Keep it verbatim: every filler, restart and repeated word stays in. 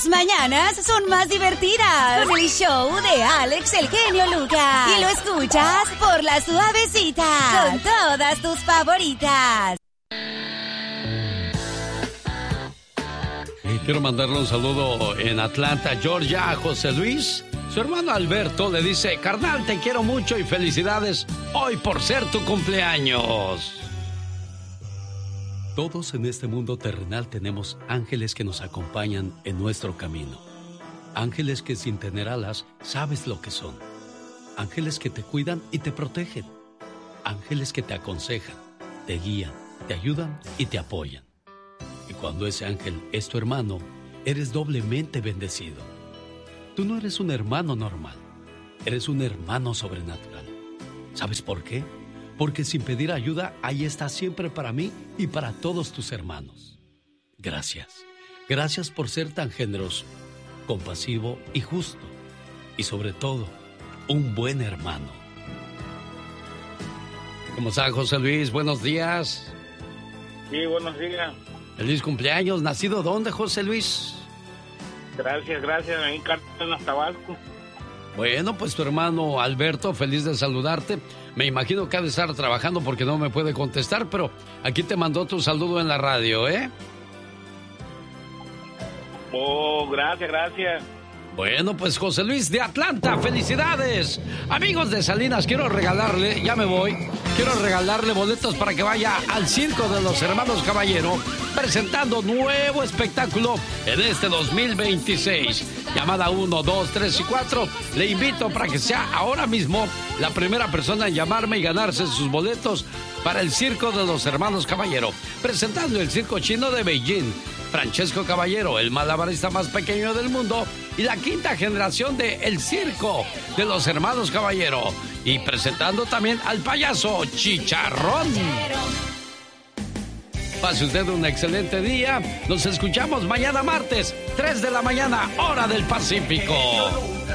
Tus mañanas son más divertidas con el show de Alex el genio Lucas. Y lo escuchas por La Suavecita con todas tus favoritas. Y quiero mandarle un saludo en Atlanta, Georgia, a José Luis. Su hermano Alberto le dice: carnal, te quiero mucho y felicidades hoy por ser tu cumpleaños. Todos en este mundo terrenal tenemos ángeles que nos acompañan en nuestro camino. Ángeles que sin tener alas sabes lo que son. Ángeles que te cuidan y te protegen. Ángeles que te aconsejan, te guían, te ayudan y te apoyan. Y cuando ese ángel es tu hermano, eres doblemente bendecido. Tú no eres un hermano normal, eres un hermano sobrenatural. ¿Sabes por qué? Porque sin pedir ayuda, ahí estás siempre para mí y para todos tus hermanos. Gracias. Gracias por ser tan generoso, compasivo y justo. Y sobre todo, un buen hermano. ¿Cómo está, José Luis? Buenos días. Sí, buenos días. Feliz cumpleaños. ¿Nacido dónde, José Luis? Gracias, gracias. En Cárdenas, Tabasco. Bueno, pues tu hermano Alberto, feliz de saludarte. Me imagino que ha de estar trabajando porque no me puede contestar, pero aquí te mandó tu saludo en la radio, ¿eh? Oh, gracias, gracias. Bueno, pues José Luis de Atlanta, felicidades. Amigos de Salinas, quiero regalarle, ya me voy, quiero regalarle boletos para que vaya al Circo de los Hermanos Caballero, presentando nuevo espectáculo en este dos mil veintiséis. Llamada uno, dos, tres y cuatro. Le invito para que sea ahora mismo la primera persona en llamarme y ganarse sus boletos para el Circo de los Hermanos Caballero, presentando el Circo Chino de Beijing. Francesco Caballero, el malabarista más pequeño del mundo, y la quinta generación de El Circo de los Hermanos Caballero. Y presentando también al payaso Chicharrón. Pase usted un excelente día. Nos escuchamos mañana martes, tres de la mañana, hora del Pacífico.